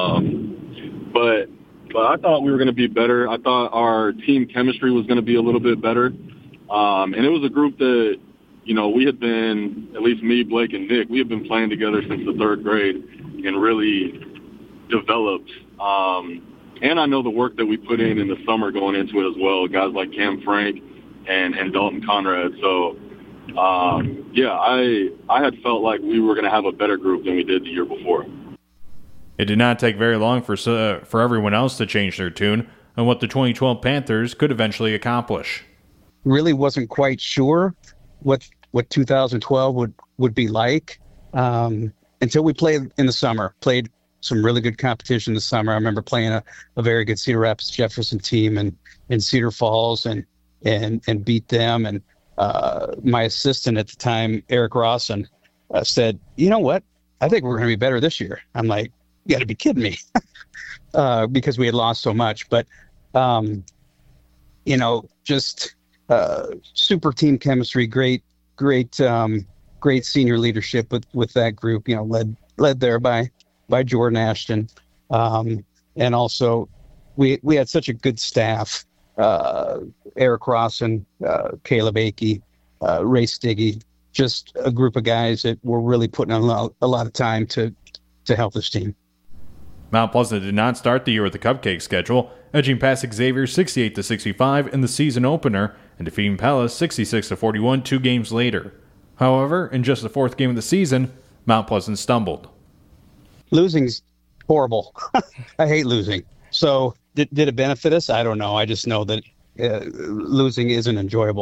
Um, but, but I thought we were going to be better. I thought our team chemistry was going to be a little bit better. Um, and it was a group that, you know, we had been, at least me, Blake, and Nick, we had been playing together since the third grade and really developed. Um, and I know the work that we put in in the summer going into it as well, guys like Cam Frank and, and Dalton Conrad. So, um, yeah, I I had felt like we were going to have a better group than we did the year before. It did not take very long for uh, for everyone else to change their tune on what the twenty twelve Panthers could eventually accomplish. Really wasn't quite sure what what two thousand twelve would, would be like um, until we played in the summer, played some really good competition this summer. I remember playing a, a very good Cedar Rapids Jefferson team in, in Cedar Falls and, and, and beat them. And uh, my assistant at the time, Eric Rawson, uh, said, you know what? I think we're going to be better this year. I'm like, you got to be kidding me uh, because we had lost so much. But, um, you know, just... Uh, super team chemistry, great, great, um, great senior leadership with, with that group. You know, led led there by by Jordan Ashton, um, and also we we had such a good staff: uh, Eric Rawson, uh, Caleb Akey, uh, Ray Stiggy, just a group of guys that were really putting in a lot, a lot of time to to help this team. Mount Pleasant did not start the year with a cupcake schedule, edging past Xavier sixty-eight to sixty-five in the season opener and defeating Pella sixty-six to forty-one two games later. However, in just the fourth game of the season, Mount Pleasant stumbled. Losing's horrible. I hate losing. So did, did it benefit us? I don't know. I just know that uh, losing isn't enjoyable.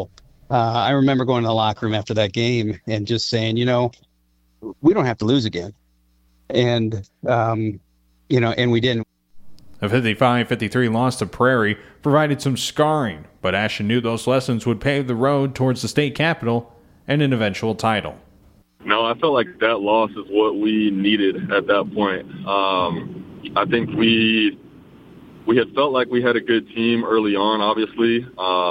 uh, I remember going to the locker room after that game and just saying, you know, we don't have to lose again. And, um, you know, and we didn't. A fifty-five fifty-three loss to Prairie provided some scarring, but Ashton knew those lessons would pave the road towards the state capitol and an eventual title. No, I felt like that loss is what we needed at that point. Um, I think we we had felt like we had a good team early on, obviously,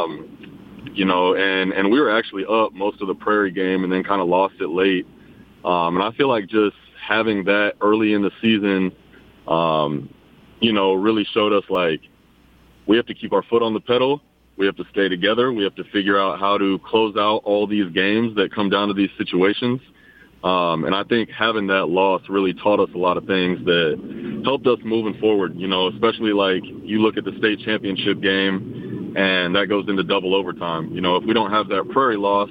um, you know, and, and we were actually up most of the Prairie game and then kind of lost it late. Um, and I feel like just having that early in the season, um, you know, really showed us, like, we have to keep our foot on the pedal. We have to stay together. We have to figure out how to close out all these games that come down to these situations. Um, and I think having that loss really taught us a lot of things that helped us moving forward, you know, especially like you look at the state championship game and that goes into double overtime. You know, if we don't have that Prairie loss,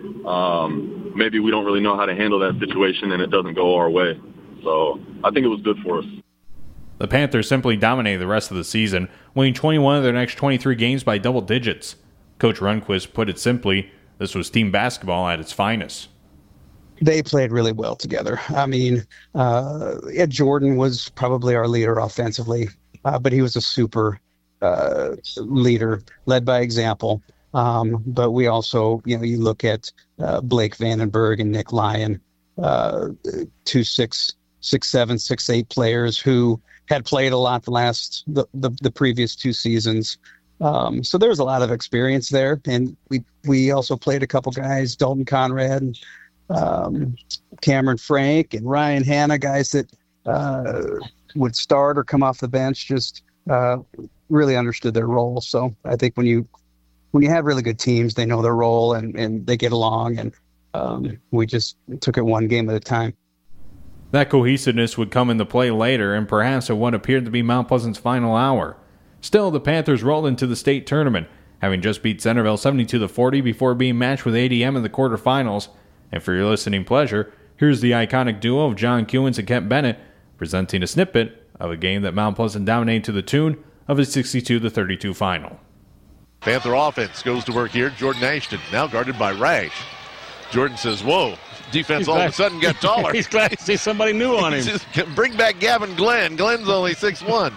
um, maybe we don't really know how to handle that situation and it doesn't go our way. So I think it was good for us. The Panthers simply dominated the rest of the season, winning twenty-one of their next twenty-three games by double digits. Coach Rundquist put it simply, this was team basketball at its finest. They played really well together. I mean, uh, yeah, Jordan was probably our leader offensively, uh, but he was a super uh, leader, led by example. Um, but we also, you know, you look at uh, Blake Vandenberg and Nick Lyon, uh, two six, six seven, six eight players who had played a lot the last the the, the previous two seasons. Um, so there was a lot of experience there, and we we also played a couple guys, Dalton Conrad and um, Cameron Frank and Ryan Hanna, guys that uh, would start or come off the bench, just uh, really understood their role. So I think when you when you have really good teams, they know their role and, and they get along, and um, we just took it one game at a time. That cohesiveness would come into play later and perhaps at what appeared to be Mount Pleasant's final hour. Still, the Panthers rolled into the state tournament, having just beat Centerville seventy-two to forty before being matched with A D M in the quarterfinals. And for your listening pleasure, here's the iconic duo of John Kewins and Kent Bennett presenting a snippet of a game that Mount Pleasant dominated to the tune of a sixty-two to thirty-two final. Panther offense goes to work here. Jordan Ashton now guarded by Rash. Jordan says, whoa. Defense He's all glad. of a sudden got taller. He's glad to see somebody new on him. Just bring back Gavin Glenn. Glenn's only six one.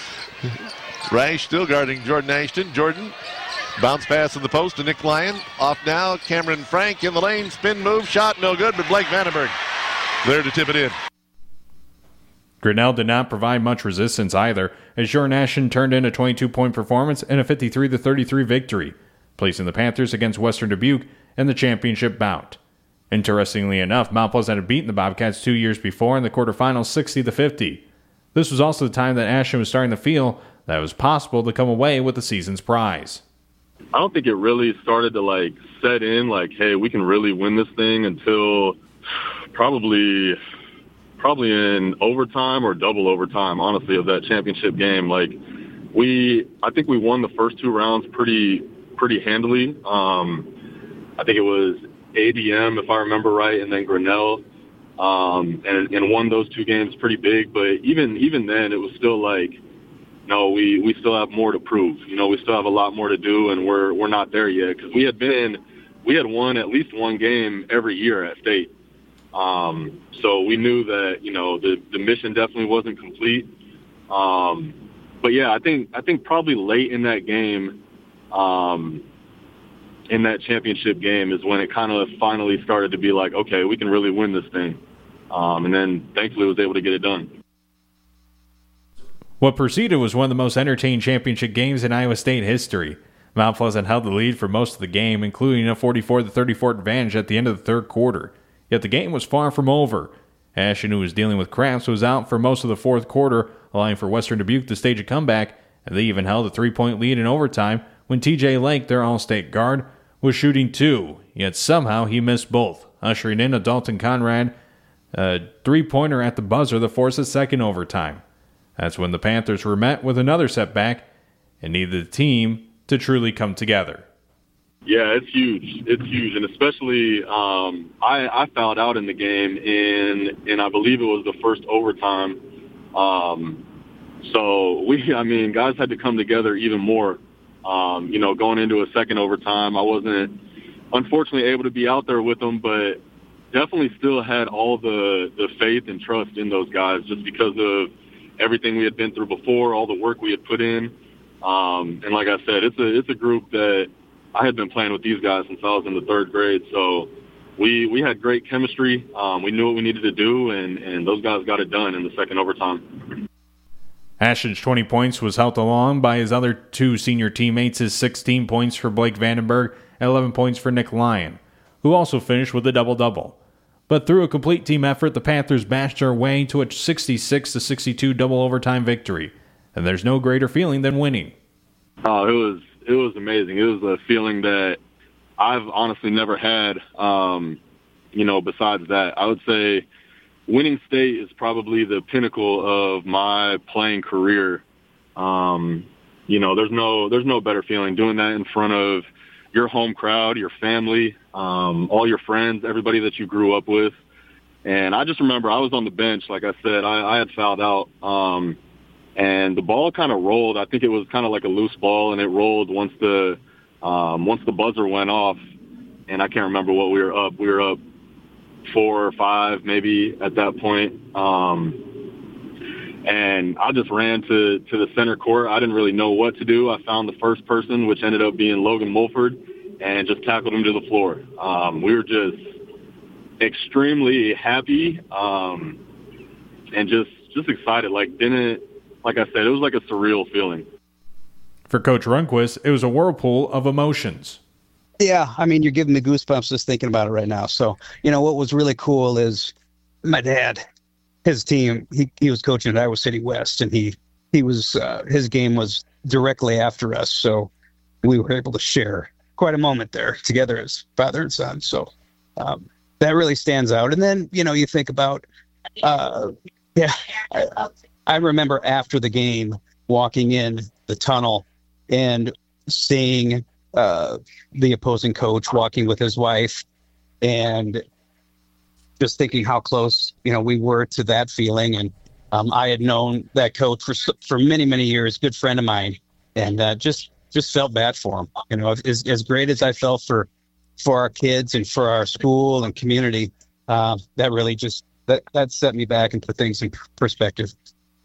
Rash still guarding Jordan Ashton. Jordan, bounce pass in the post to Nick Lyon. Off now, Cameron Frank in the lane. Spin move, shot, no good, but Blake Vandenberg there to tip it in. Grinnell did not provide much resistance either, as Jordan Ashton turned in a twenty-two point performance and a fifty-three to thirty-three victory, placing the Panthers against Western Dubuque in the championship bout. Interestingly enough, Mount Pleasant had beaten the Bobcats two years before in the quarterfinals sixty to fifty. This was also the time that Ashton was starting to feel that it was possible to come away with the season's prize. I don't think it really started to like set in like, hey, we can really win this thing until probably probably in overtime or double overtime, honestly, of that championship game. Like we, I think we won the first two rounds pretty pretty handily. Um, I think it was A D M, if I remember right, and then Grinnell, um, and, and won those two games pretty big. But even even then, it was still like, no, we, we still have more to prove. You know, we still have a lot more to do, and we're we're not there yet because we had been we had won at least one game every year at state. Um, so we knew that, you know, the the mission definitely wasn't complete. Um, but yeah, I think I think probably late in that game. Um, in that championship game is when it kind of finally started to be like, okay, we can really win this thing. Um, and then thankfully was able to get it done. What preceded was one of the most entertaining championship games in Iowa State history. Mount Pleasant held the lead for most of the game, including a forty-four to thirty-four advantage at the end of the third quarter. Yet the game was far from over. Ashton, who was dealing with cramps, was out for most of the fourth quarter, allowing for Western Dubuque to stage a comeback, and they even held a three-point lead in overtime when T J Lake, their All-State guard, was shooting two, yet somehow he missed both, ushering in a Dalton Conrad a three-pointer at the buzzer that forced a second overtime. That's when the Panthers were met with another setback and needed the team to truly come together. Yeah, it's huge. It's huge, and especially um, I, I fouled out in the game, in, and I believe it was the first overtime. Um, so we, I mean, guys had to come together even more. Um, you know, going into a second overtime, I wasn't, unfortunately able to be out there with them, but definitely still had all the, the faith and trust in those guys just because of everything we had been through before, all the work we had put in. Um, and like I said, it's a it's a group that I had been playing with these guys since I was in the third grade. So we we had great chemistry. Um, we knew what we needed to do, and, and those guys got it done in the second overtime. Ashton's twenty points was helped along by his other two senior teammates, his sixteen points for Blake Vandenberg and eleven points for Nick Lyon, who also finished with a double-double. But through a complete team effort, the Panthers bashed their way to a sixty-six to sixty-two double overtime victory. And there's no greater feeling than winning. Oh, it was it was amazing. It was a feeling that I've honestly never had, um, you know, besides that. I would say winning state is probably the pinnacle of my playing career. Um, you know, there's no there's no better feeling doing that in front of your home crowd, your family, um, all your friends, everybody that you grew up with. And I just remember I was on the bench, like I said, I, I had fouled out, um, and the ball kind of rolled. I think it was kind of like a loose ball, and it rolled once the um, once the buzzer went off. And I can't remember what we were up. We were up four or five maybe at that point. Um, and I just ran to, to the center court. I didn't really know what to do. I found the first person, which ended up being Logan Mulford, and just tackled him to the floor. Um, we were just extremely happy um, and just just excited. Like, didn't like I said, it was like a surreal feeling. For Coach Rundquist, it was a whirlpool of emotions. Yeah, I mean, you're giving me goosebumps just thinking about it right now. So, you know, what was really cool is my dad, his team, he, he was coaching at Iowa City West, and he, he was, uh, his game was directly after us. So we were able to share quite a moment there together as father and son. So um, that really stands out. And then, you know, you think about, uh, yeah, I, I remember after the game walking in the tunnel and seeing uh, the opposing coach walking with his wife, and just thinking how close, you know, we were to that feeling. And um, I had known that coach for for many, many years, good friend of mine, and uh, just just felt bad for him. You know, as as great as I felt for for our kids and for our school and community, uh, that really just that that set me back and put things in perspective.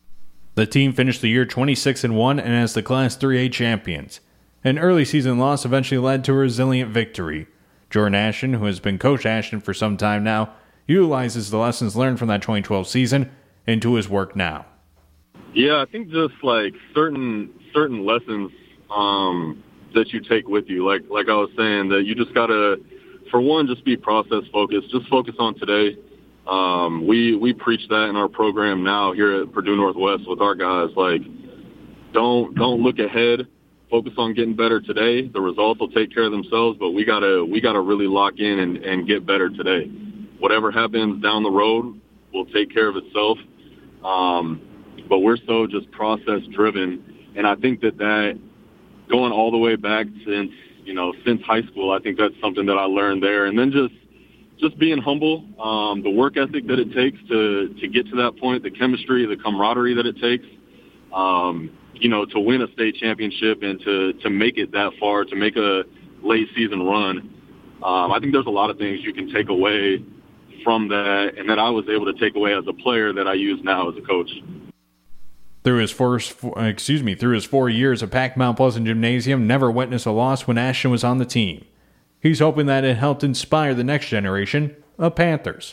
The team finished the year twenty-six and one and as the Class three A champions. An early season loss eventually led to a resilient victory. Jordan Ashton, who has been Coach Ashton for some time now, utilizes the lessons learned from that twenty twelve season into his work now. Yeah, I think just like certain certain lessons um, that you take with you, like like I was saying, that you just gotta, for one, just be process focused. Just focus on today. Um, we we preach that in our program now here at Purdue Northwest with our guys. Like, don't don't look ahead. Focus on getting better today. The results will take care of themselves, but we gotta we gotta really lock in and, and get better today. Whatever happens down the road will take care of itself. Um, but we're so just process driven, and I think that that going all the way back since you know since high school, I think that's something that I learned there. And then just just being humble, um, the work ethic that it takes to to get to that point, the chemistry, the camaraderie that it takes. Um, you know, to win a state championship and to, to make it that far, to make a late season run. Um, I think there's a lot of things you can take away from that and that I was able to take away as a player that I use now as a coach. Through his first, excuse me, through his four years at Pack Mount Pleasant Gymnasium, never witnessed a loss when Ashton was on the team. He's hoping that it helped inspire the next generation of Panthers.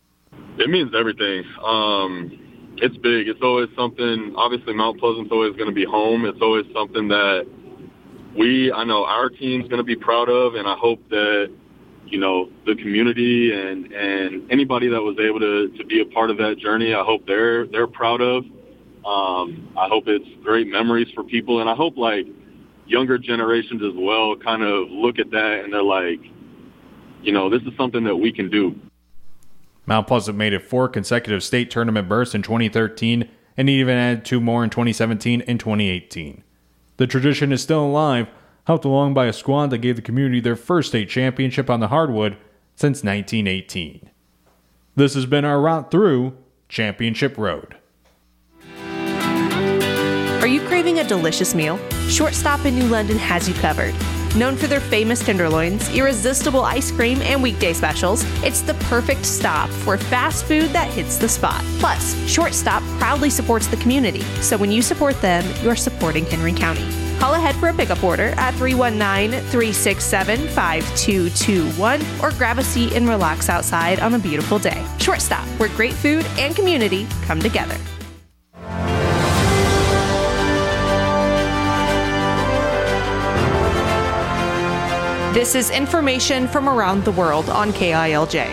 It means everything. Um, It's big. It's always something, obviously Mount Pleasant's always going to be home. It's always something that we, I know our team's going to be proud of, and I hope that, you know, the community and, and anybody that was able to, to be a part of that journey, I hope they're, they're proud of. Um, I hope it's great memories for people, and I hope, like, younger generations as well kind of look at that and they're like, you know, this is something that we can do. Mount Pleasant made it four consecutive state tournament berths in twenty thirteen and even added two more in twenty seventeen and twenty eighteen. The tradition is still alive, helped along by a squad that gave the community their first state championship on the hardwood since nineteen eighteen. This has been our route through Championship Road. Are you craving a delicious meal? Short Stop in New London has you covered. Known for their famous tenderloins, irresistible ice cream, and weekday specials, it's the perfect stop for fast food that hits the spot. Plus, Short Stop proudly supports the community, so when you support them, you're supporting Henry County. Call ahead for a pickup order at three one nine, three six seven, five two two one or grab a seat and relax outside on a beautiful day. Short Stop, where great food and community come together. This is information from around the world on K I L J.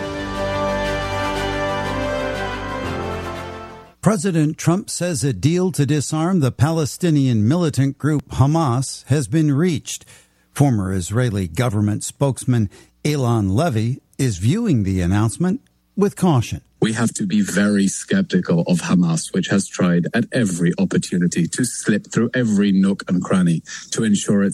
President Trump says a deal to disarm the Palestinian militant group Hamas has been reached. Former Israeli government spokesman Eylon Levy is viewing the announcement with caution. We have to be very skeptical of Hamas, which has tried at every opportunity to slip through every nook and cranny to ensure its